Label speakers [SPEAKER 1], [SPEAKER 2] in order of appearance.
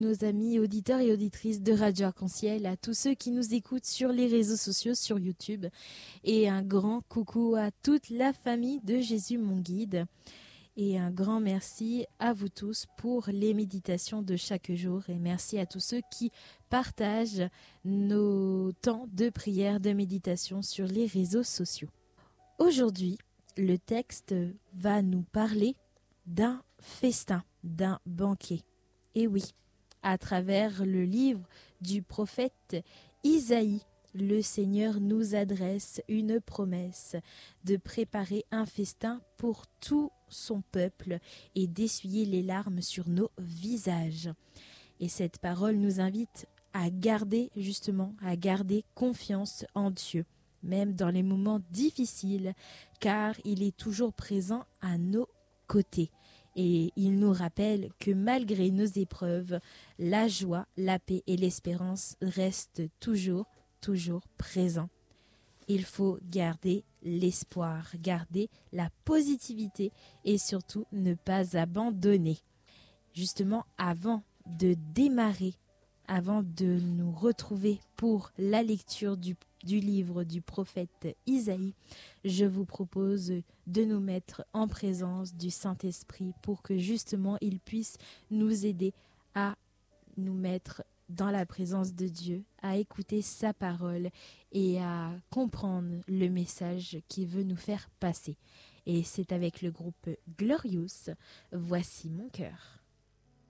[SPEAKER 1] Nos amis auditeurs et auditrices de Radio Arc-en-Ciel, à tous ceux qui nous écoutent sur les réseaux sociaux, sur YouTube, et un grand coucou à toute la famille de Jésus mon guide. Et un grand merci à vous tous pour les méditations de chaque jour et merci à tous ceux qui partagent nos temps de prière, de méditation sur les réseaux sociaux. Aujourd'hui, le texte va nous parler d'un festin, d'un banquet. Et oui, à travers le livre du prophète Isaïe, le Seigneur nous adresse une promesse de préparer un festin pour tout son peuple et d'essuyer les larmes sur nos visages. Et cette parole nous invite à garder confiance en Dieu, même dans les moments difficiles, car il est toujours présent à nos côtés. Et il nous rappelle que malgré nos épreuves, la joie, la paix et l'espérance restent toujours présents. Il faut garder l'espoir, garder la positivité et surtout ne pas abandonner. Justement, avant de démarrer, avant de nous retrouver pour la lecture du livre du prophète Isaïe, je vous propose de nous mettre en présence du Saint-Esprit pour que justement il puisse nous aider à nous mettre dans la présence de Dieu, à écouter sa parole et à comprendre le message qu'il veut nous faire passer. Et c'est avec le groupe Glorious, Voici mon cœur.